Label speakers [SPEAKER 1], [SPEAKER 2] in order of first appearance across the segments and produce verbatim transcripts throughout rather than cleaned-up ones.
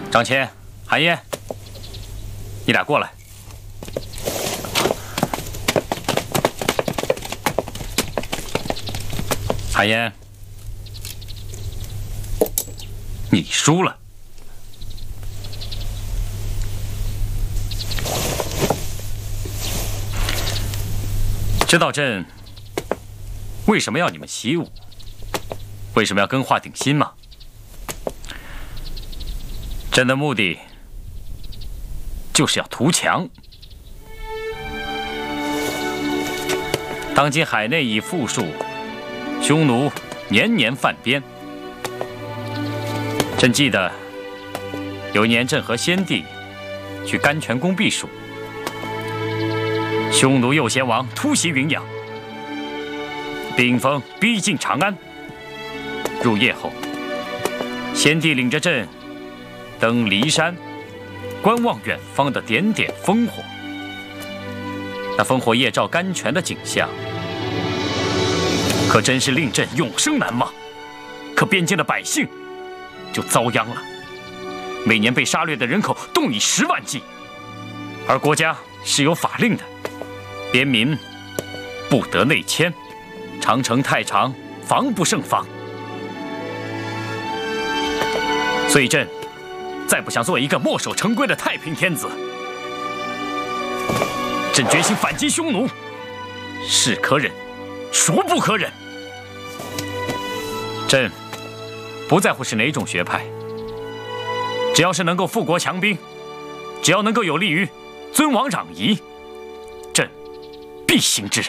[SPEAKER 1] 张骞、韩嫣，你俩过来。韩嫣，你输了。知道朕为什么要你们习武，为什么要更化鼎新吗？朕的目的就是要图强。当今海内已富庶，匈奴年年犯边。朕记得有一年，朕和先帝去甘泉宫避暑，匈奴右贤王突袭云阳，兵锋逼近长安。入夜后，先帝领着朕登骊山，观望远方的点点烽火。那烽火夜照甘泉的景象，可真是令朕永生难忘。可边境的百姓就遭殃了，每年被杀掠的人口动以十万计，而国家是有法令的，边民不得内迁，长城太长，防不胜防。所以朕再不想做一个墨守成规的太平天子。朕决心反击匈奴，是可忍，孰不可忍？朕不在乎是哪种学派，只要是能够富国强兵，只要能够有利于尊王攘夷，朕必行之。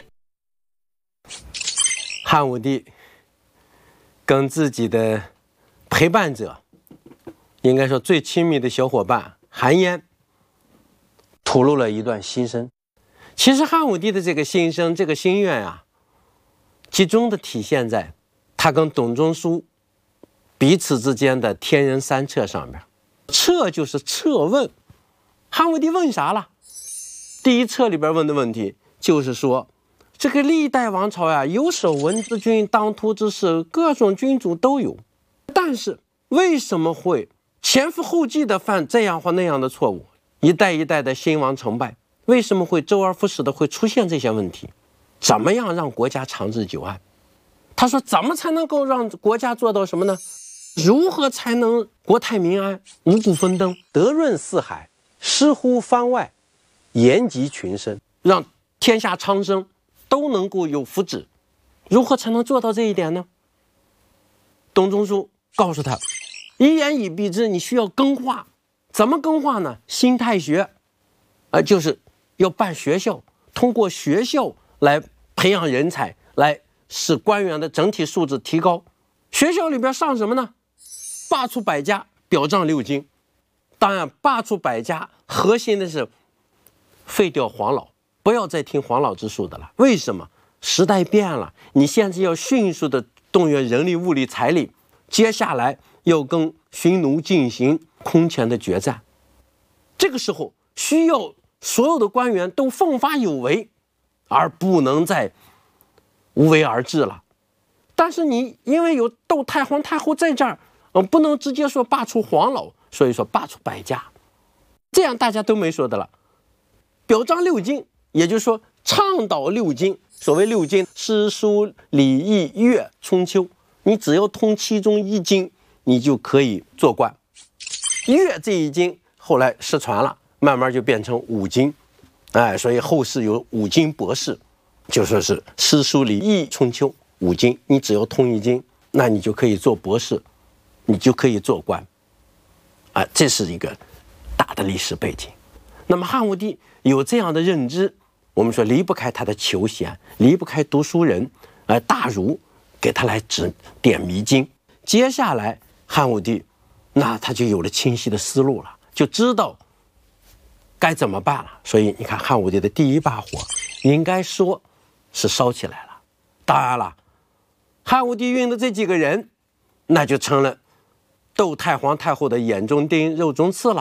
[SPEAKER 2] 汉武帝跟自己的陪伴者，应该说最亲密的小伙伴韩嫣，吐露了一段心声。其实汉武帝的这个心声，这个心愿啊，集中的体现在他跟董仲舒彼此之间的天人三策上面。策就是策问，汉武帝问啥了？第一策里边问的问题就是说，这个历代王朝呀，有守文之君，当涂之士，各种君主都有，但是为什么会前赴后继的犯这样或那样的错误，一代一代的兴亡成败？为什么会周而复始的会出现这些问题？怎么样让国家长治久安？他说，怎么才能够让国家做到什么呢？如何才能国泰民安，五谷丰登，德润四海，施乎方外，延及群生，让天下苍生都能够有福祉？如何才能做到这一点呢？董仲舒告诉他，一言以蔽之，你需要更化。怎么更化呢？兴太学，呃，就是要办学校，通过学校来培养人才，来使官员的整体素质提高。学校里边上什么呢？罢黜百家，表彰六经。当然，罢黜百家核心的是废掉黄老，不要再听黄老之术的了。为什么？时代变了，你现在要迅速的动员人力、物力、财力，接下来要跟匈奴进行空前的决战。这个时候需要所有的官员都奋发有为，而不能再无为而治了。但是你因为有窦太皇太后在这儿，呃，不能直接说罢黜黄老，所以说罢黜百家，这样大家都没说的了。表彰六经，也就是说倡导六经。所谓六经，诗书礼义乐春秋，你只要通其中一经，你就可以做官。乐这一经后来失传了，慢慢就变成五经，哎，所以后世有五经博士，就说是诗书礼义春秋五经，你只要通一经，那你就可以做博士，你就可以做官，啊，这是一个大的历史背景。那么汉武帝有这样的认知，我们说离不开他的求贤，离不开读书人，呃，大儒给他来指点迷津。接下来汉武帝，那他就有了清晰的思路了，就知道该怎么办了。所以你看，汉武帝的第一把火，应该说是烧起来了。当然了，汉武帝运的这几个人，那就成了窦太皇太后的眼中钉、肉中刺了。